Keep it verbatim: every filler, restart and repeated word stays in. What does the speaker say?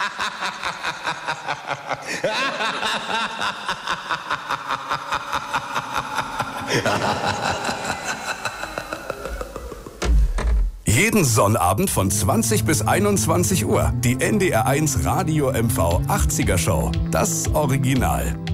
Jeden Sonnabend von zwanzig bis einundzwanzig Uhr die N D R eins Radio M V achtziger Show. Das Original.